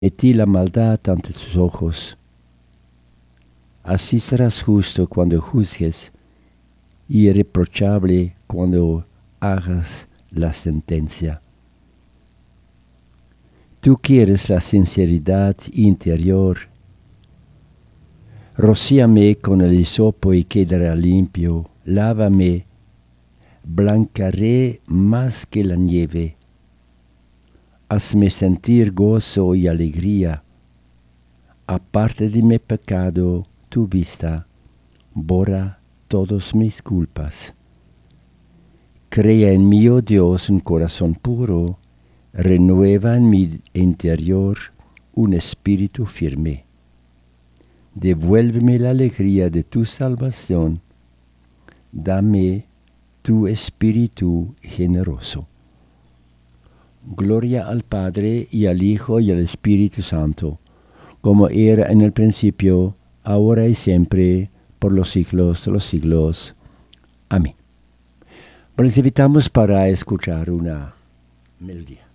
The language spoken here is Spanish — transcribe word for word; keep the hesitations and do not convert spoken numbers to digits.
Metí la maldad ante tus ojos. Así serás justo cuando juzgues, y irreprochable cuando hagas la sentencia. Tú quieres la sinceridad interior. Rocíame con el hisopo y quedará limpio. Lávame, blancaré más que la nieve. Hazme sentir gozo y alegría. Aparte de mi pecado, tu vista borra todas mis culpas. Crea en mí, oh Dios, un corazón puro. Renueva en mi interior un espíritu firme. Devuélveme la alegría de tu salvación. Dame tu espíritu generoso. Gloria al Padre, y al Hijo, y al Espíritu Santo, como era en el principio, ahora y siempre, por los siglos de los siglos. Amén. Les invitamos para escuchar una melodía.